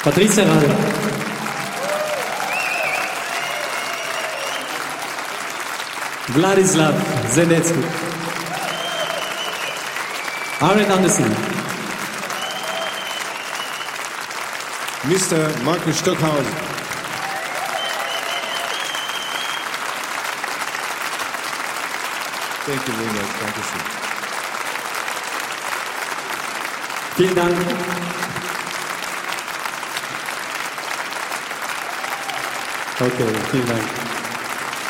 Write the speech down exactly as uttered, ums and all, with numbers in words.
Patricia Rader. Vladislav Zenetsky. Aaron Anderson. Mister Markus Stockhausen. Thank you very much. Dankeschön. Vielen Dank. Okay, vielen Dank.